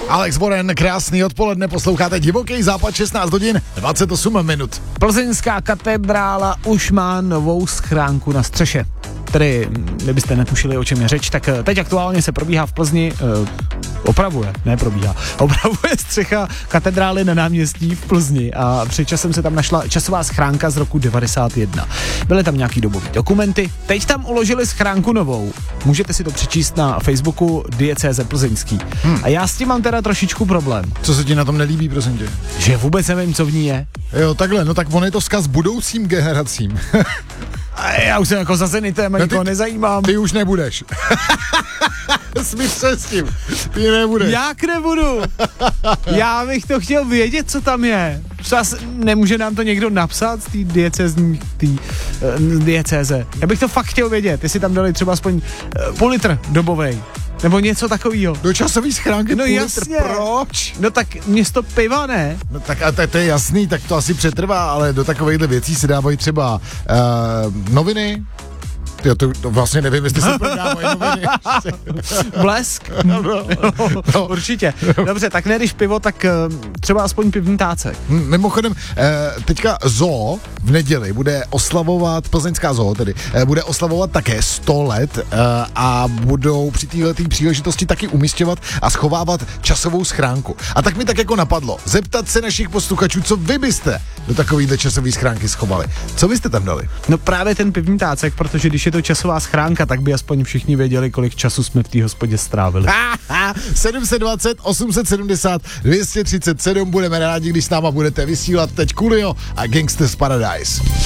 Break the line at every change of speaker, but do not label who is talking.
Alex Warren, krásný odpoledne, posloucháte Divoký západ, 16 hodin, 28 minut.
Plzeňská katedrála už má novou schránku na střeše. Tedy, kdybyste netušili, o čem je řeč, tak teď aktuálně se probíhá v Plzni, opravuje střecha katedrály na náměstí v Plzni a před časem se tam našla časová schránka z roku 91. Byly tam nějaký dobový dokumenty, teď tam uložili schránku novou. Můžete si to přečíst na Facebooku diecéze plzeňský. A já s tím mám teda trošičku problém.
Co se ti na tom nelíbí, prosím tě?
Že vůbec nevím, co v ní je.
Jo, takhle, no tak on je to vzkaz budoucím generacím.
A já už jsem jako za zenitem a nikoho nezajímám.
Ty už nebudeš. Smíš se s tím. Ty nebudeš.
Jak nebudu? Já bych to chtěl vědět, co tam je. Nemůže nám to někdo napsat z té diecéze. Já bych to fakt chtěl vědět, jestli tam dali třeba aspoň půl litr dobovej. Nebo něco takového.
Do časové schránky
no
půl
jasně.
litr, proč?
No tak město piva, ne?
No tak a to je jasný, tak to asi přetrvá, ale do takovýchhle věcí se dávají třeba noviny. To vlastně nevím, jestli se prodávají noviny.
Blesk? No. Určitě. Dobře, tak ne když pivo, tak třeba aspoň pivní tácek.
Mimochodem, teďka zoo v neděli bude oslavovat, plzeňská zoo tedy, bude oslavovat také 100 let a budou při této příležitosti taky umisťovat a schovávat časovou schránku. A tak mi tak jako napadlo, zeptat se našich posluchačů, co vy byste do takovýhle časové schránky schovali. Co byste tam dali?
No právě ten pivní tácek, protože když je to časová schránka, tak by aspoň všichni věděli, kolik času jsme v té hospodě strávili.
720, 870, 237, budeme rádi, když s náma budete vysílat teď Coolio a Gangsters Paradise.